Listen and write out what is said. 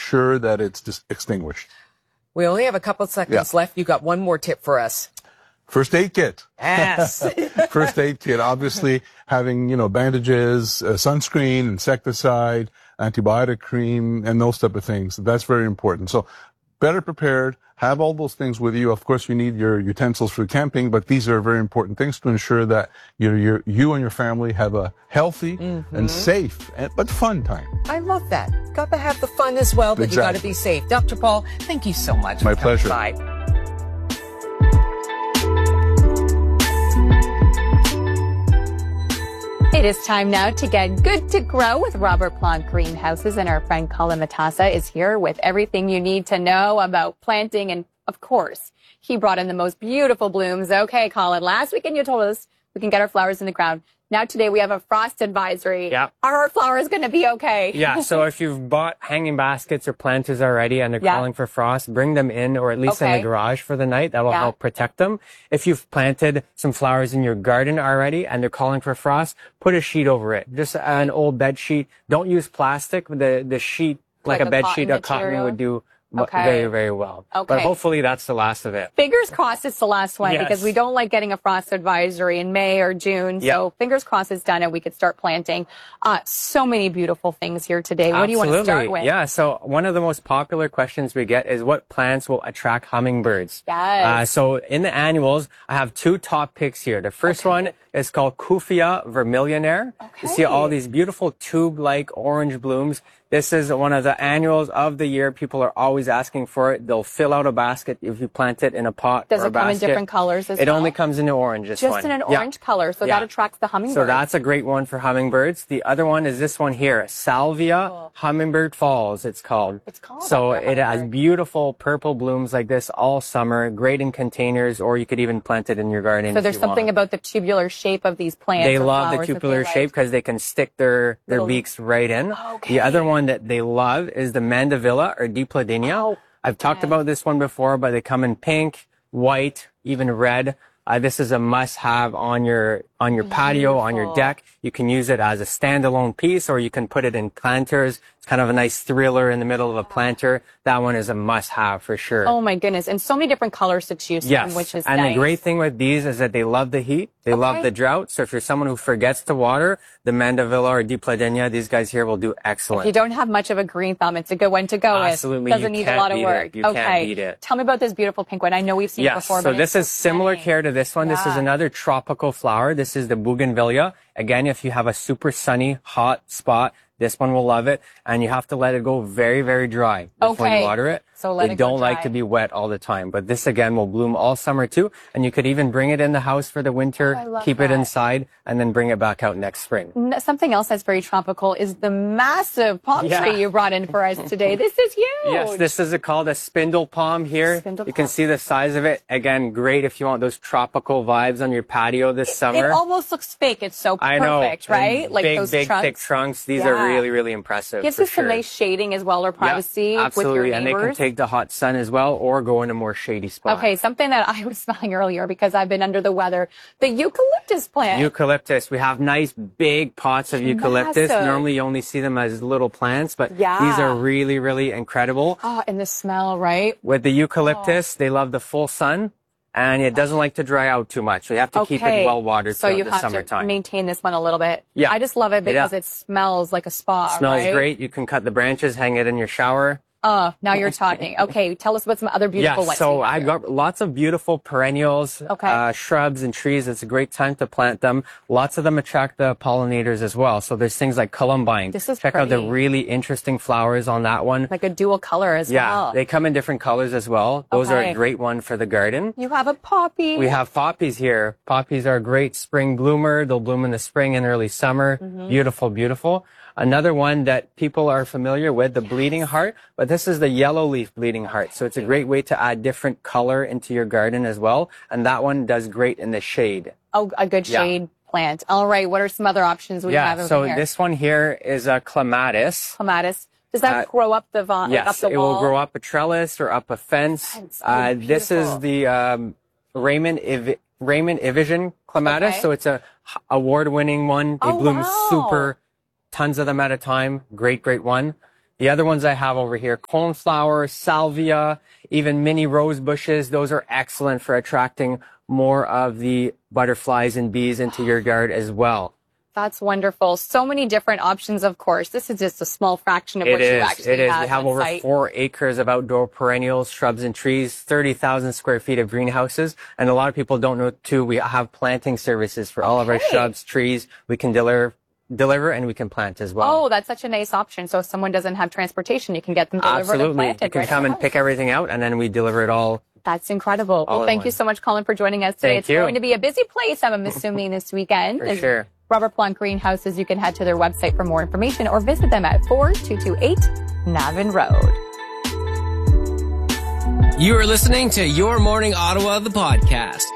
ensure that it's just extinguished. We only have a couple seconds left. You got one more tip for us. First aid kit. Yes. First aid kit, obviously having, bandages, sunscreen, insecticide, antibiotic cream, and those type of things. That's very important. So better prepared, have all those things with you. Of course, you need your utensils for camping, but these are very important things to ensure that you and your family have a healthy and safe but fun time. I love that. Got to have the fun as well, but you got to be safe. Dr. Paul, thank you so much. My pleasure. By. It is time now to get good to grow with Robert Plant Greenhouses, and our friend Colin Matassa is here with everything you need to know about planting. And of course, he brought in the most beautiful blooms. Okay, Colin, last weekend you told us we can get our flowers in the ground. Now today we have a frost advisory. Yeah. Are our flowers going to be okay? Yeah, so if you've bought hanging baskets or planters already and they're calling for frost, bring them in or at least in the garage for the night. That will help protect them. If you've planted some flowers in your garden already and they're calling for frost, put a sheet over it. Just an old bed sheet. Don't use plastic. The sheet, like a bed sheet, a cotton would do very, very well. Okay. But hopefully that's the last of it. Fingers crossed it's the last one because we don't like getting a frost advisory in May or June. So fingers crossed it's done and we could start planting. So many beautiful things here today. What do you want to start with? Yeah, so one of the most popular questions we get is what plants will attract hummingbirds? Yes. So in the annuals, I have two top picks here. The first one is called Kufia vermillionaire. You see all these beautiful tube-like orange blooms. This is one of the annuals of the year. People are always asking for it. They'll fill out a basket if you plant it in a pot Does or a it come basket. in different colors as well? It only comes in orange, this one. Just in an orange color, so that attracts the hummingbirds. So that's a great one for hummingbirds. The other one is this one here, Salvia Hummingbird Falls, it's called. It's called So it has beautiful purple blooms like this all summer, great in containers, or you could even plant it in your garden. So there's something about the tubular shape of these plants. They love the tubular shape because they can stick their beaks right in. The other one that they love is the Mandevilla or Dipladenia. I've talked about this one before, but they come in pink, white, even red. This is a must-have on your patio, on your deck. You can use it as a standalone piece, or you can put it in planters. It's kind of a nice thriller in the middle of a planter. That one is a must-have for sure. Oh my goodness! And so many different colors to choose from, which is and nice. The great thing with these is that they love the heat. They love the drought. So if you're someone who forgets to water, the Mandevilla or Dipladenia, these guys here will do excellent. If you don't have much of a green thumb, it's a good one to go with. Absolutely, doesn't need a lot of work. You can't beat it. Tell me about this beautiful pink one. I know we've seen it before. So but this is similar care to this one. This is another tropical flower. This is the bougainvillea. Again, if you have a super sunny, hot spot, this one will love it. And you have to let it go very, very dry before you water it. So let they it go don't like dry. to be wet all the time. But this, again, will bloom all summer, too. And you could even bring it in the house for the winter, keep it inside, and then bring it back out next spring. Something else that's very tropical is the massive palm tree you brought in for us today. This is huge. Yes, this is called a spindle palm here. You can see the size of it. Again, great if you want those tropical vibes on your patio this summer. It almost looks fake. It's so perfect, right? And like big, those big, trunks. thick trunks. These are really, really impressive. Gives us some nice shading as well, or privacy with your neighbors. And they can take the hot sun as well, or go in a more shady spot. Okay, something that I was smelling earlier because I've been under the weather. The eucalyptus plant. Eucalyptus. We have nice big pots of eucalyptus. Normally you only see them as little plants, but these are really, really incredible. Oh, and the smell, right? With the eucalyptus, they love the full sun. And it doesn't like to dry out too much. So you have to keep it well watered throughout the summertime. So you have to maintain this one a little bit. Yeah. I just love it because it smells like a spa, Smells great. You can cut the branches, hang it in your shower. Now you're talking. Okay, tell us about some other beautiful ones. So I've got lots of beautiful perennials, shrubs and trees. It's a great time to plant them. Lots of them attract the pollinators as well. So there's things like columbine. Check out the really interesting flowers on that one. Like a dual color as well. Yeah, they come in different colors as well. Those are a great one for the garden. You have a poppy. We have poppies here. Poppies are a great spring bloomer. They'll bloom in the spring and early summer. Beautiful, beautiful. Another one that people are familiar with, the bleeding heart, but this is the yellow leaf bleeding heart. So it's a great way to add different color into your garden as well. And that one does great in the shade. Oh, a good shade plant. All right. What are some other options we have over here? So this one here is a clematis. Clematis. Does that grow up the vine? Yes, up the wall? It will grow up a trellis or up a fence. This is the Raymond Ivision clematis. So it's a award-winning one. They bloom super tons of them at a time. Great, great one. The other ones I have over here, coneflower, salvia, even mini rose bushes. Those are excellent for attracting more of the butterflies and bees into your yard as well. That's wonderful. So many different options, of course. This is just a small fraction of what you actually have. We have over 4 acres of outdoor perennials, shrubs, and trees, 30,000 square feet of greenhouses. And a lot of people don't know, too, we have planting services for all of our shrubs, trees. We can deliver and we can plant as well. Oh, that's such a nice option. So if someone doesn't have transportation, you can get them delivered and planted. You can come and pick everything out, and then we deliver it all. That's incredible. Well, thank you so much, Colin, for joining us today. It's going to be a busy place, I'm assuming, this weekend. For sure. Robert Plante Greenhouses. You can head to their website for more information or visit them at 4228 Navin Road. You are listening to Your Morning Ottawa, the podcast.